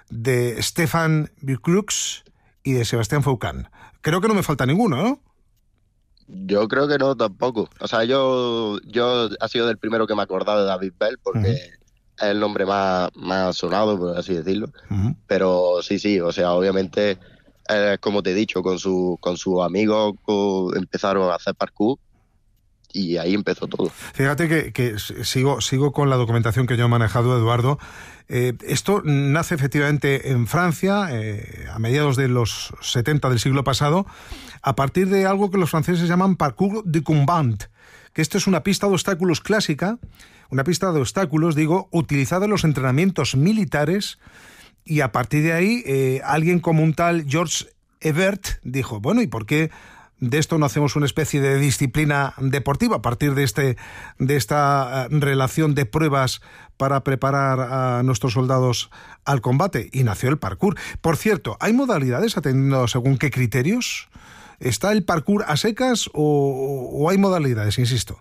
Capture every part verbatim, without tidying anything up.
de Stefan Birkrux y de Sebastián Foucan. Creo que no me falta ninguno, ¿no? Yo creo que no tampoco. O sea, yo yo ha sido del primero que me he acordado de David Bell porque uh-huh. es el nombre más, más sonado, por así decirlo. Uh-huh. Pero sí, sí, o sea, obviamente, eh, como te he dicho, con su con sus amigos con, empezaron a hacer parkour y ahí empezó todo. Fíjate que, que sigo, sigo con la documentación que yo he manejado, Eduardo. Eh, esto nace efectivamente en Francia, eh, a mediados de los setenta del siglo pasado, a partir de algo que los franceses llaman parcours de combat, que esto es una pista de obstáculos clásica, una pista de obstáculos, digo, utilizada en los entrenamientos militares, y a partir de ahí eh, alguien como un tal Georges Hebert dijo, bueno, ¿y por qué de esto no hacemos una especie de disciplina deportiva a partir de este de esta relación de pruebas para preparar a nuestros soldados al combate? Y nació el parkour. Por cierto, ¿hay modalidades atendiendo según qué criterios? ¿Está el parkour a secas o, o hay modalidades, insisto?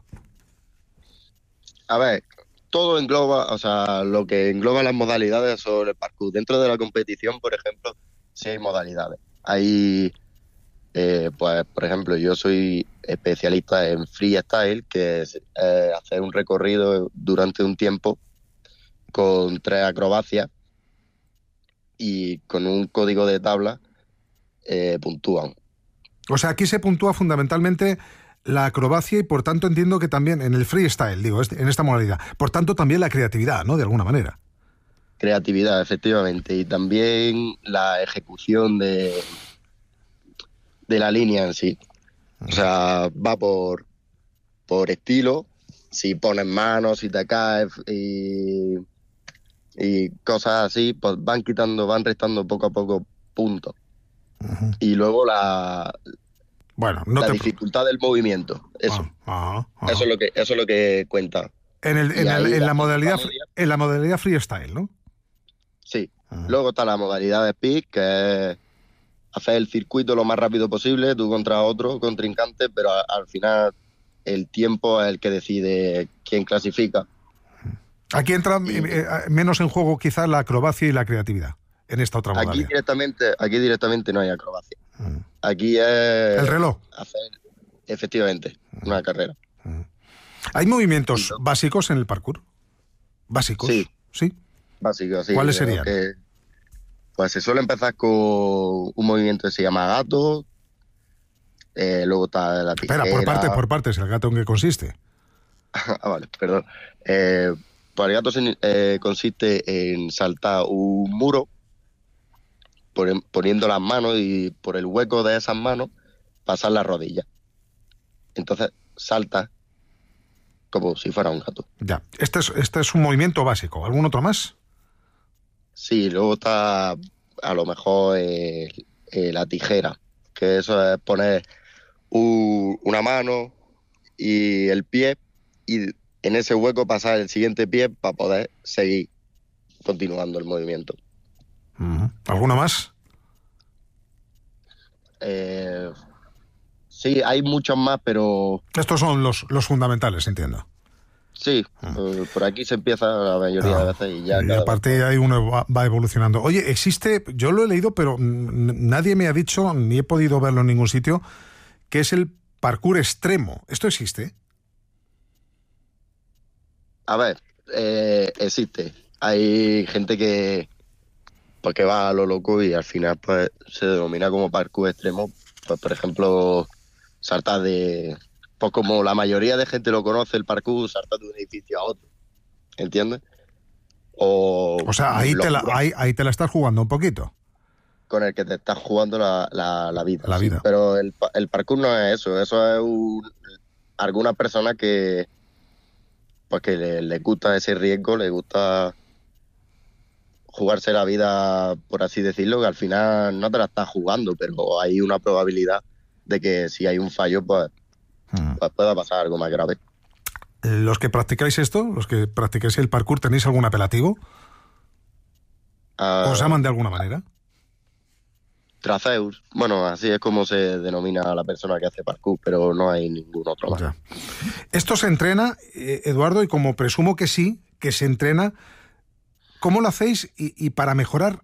A ver, todo engloba, o sea, lo que engloba las modalidades sobre el parkour. Dentro de la competición, por ejemplo, sí hay modalidades. Hay... Eh, pues, por ejemplo, yo soy especialista en freestyle, que es eh, hacer un recorrido durante un tiempo con tres acrobacias y con un código de tabla eh, puntúan. O sea, aquí se puntúa fundamentalmente la acrobacia y por tanto entiendo que también en el freestyle, digo, en esta modalidad, por tanto también la creatividad, ¿no? De alguna manera. Creatividad, efectivamente, y también la ejecución de... de la línea en sí. O sea, va por por estilo, si pones manos, si te caes y, y cosas así, pues van quitando, van restando poco a poco puntos. Uh-huh. Y luego la bueno, no la te... dificultad del movimiento, eso. Uh-huh. Uh-huh. Eso es lo que eso es lo que cuenta. En el, en, el, en la modalidad media, en la modalidad freestyle, ¿no? Sí. Uh-huh. Luego está la modalidad de speed, que es hacer el circuito lo más rápido posible, tú contra otro contrincante, pero a, al final el tiempo es el que decide quién clasifica. Aquí entra y, eh, menos en juego quizás la acrobacia y la creatividad, en esta otra modalidad. Aquí directamente, aquí directamente no hay acrobacia. Mm. Aquí es... ¿El reloj? Hacer, efectivamente, mm. una carrera. Mm. ¿Hay movimientos no. básicos en el parkour? ¿Básicos? Sí. ¿Sí? Básicos, sí. ¿Cuáles serían? Que, pues se suele empezar con un movimiento que se llama gato, eh, luego está la tijera... Espera, por partes, por partes, ¿el gato en qué consiste? ah, vale, perdón. Eh, pues el gato se, eh, consiste en saltar un muro por, poniendo las manos y por el hueco de esas manos pasar las rodillas. Entonces salta como si fuera un gato. Ya, este es, este es un movimiento básico. ¿Algún otro más? Sí, luego está a lo mejor eh, eh, la tijera, que eso es poner un, una mano y el pie y en ese hueco pasar el siguiente pie para poder seguir continuando el movimiento. Uh-huh. ¿Alguna más? Eh, sí, hay muchos más, pero... Estos son los, los fundamentales, entiendo. Sí, uh-huh. por aquí se empieza la mayoría uh-huh. de veces y ya... Y a partir de ahí uno va, va evolucionando. Oye, existe, yo lo he leído, pero n- nadie me ha dicho, ni he podido verlo en ningún sitio, que es el parkour extremo. ¿Esto existe? A ver, eh, existe. Hay gente que pues que va a lo loco y al final pues se denomina como parkour extremo. Pues por ejemplo, saltar de... Pues como la mayoría de gente lo conoce, el parkour, saltar de un edificio a otro. ¿Entiendes? O, o sea, ahí te, la, ahí, ahí te la estás jugando un poquito. Con el que te estás jugando la, la, la vida. La vida. Sí. Pero el, el parkour no es eso. Eso es un, algunas personas que... pues que le, le gusta ese riesgo, le gusta jugarse la vida, por así decirlo, que al final no te la estás jugando, pero hay una probabilidad de que si hay un fallo, pues, hmm. pues pueda pasar algo más grave. ¿Los que practicáis esto, los que practicáis el parkour, tenéis algún apelativo? Uh, ¿Os llaman de alguna manera? Traceus. Bueno, así es como se denomina a la persona que hace parkour, pero no hay ningún otro más. Ya. Esto se entrena, eh, Eduardo, y como presumo que sí, que se entrena, ¿cómo lo hacéis? Y, y para mejorar